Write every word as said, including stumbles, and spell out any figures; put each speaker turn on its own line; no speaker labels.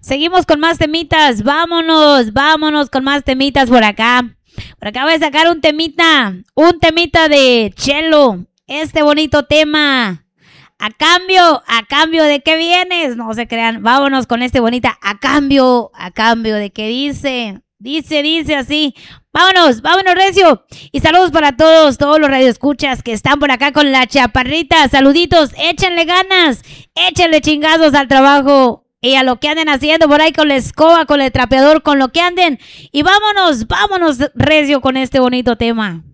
Seguimos con más temitas. Vámonos, vámonos con más temitas por acá. Por acá voy a sacar un temita, un temita de Chelo. Este bonito tema. A cambio, a cambio de qué vienes. No se crean. Vámonos con este bonita. A cambio, a cambio de qué dice. Dice, dice así. Vámonos, vámonos, recio. Y saludos para todos, todos los radioescuchas que están por acá con la chaparrita. Saluditos, échenle ganas, échenle chingazos al trabajo y a lo que anden haciendo por ahí con la escoba, con el trapeador, con lo que anden. Y vámonos, vámonos, recio, con este bonito tema.